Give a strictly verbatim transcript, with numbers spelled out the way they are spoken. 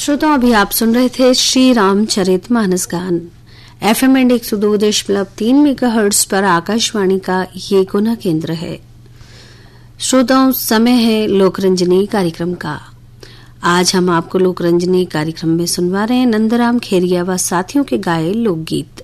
श्रोताओं, अभी आप सुन रहे थे श्री रामचरित मानस गान एफ एम एंड एक सौ दो दशमलव तीन मेगा हर्ट्ज पर आकाशवाणी का ये गुना केंद्र है। श्रोताओं, समय है लोकरंजनी कार्यक्रम का। आज हम आपको लोकरंजनी कार्यक्रम में सुनवा रहे हैं नंदराम खेरिया व साथियों के गाए लोकगीत।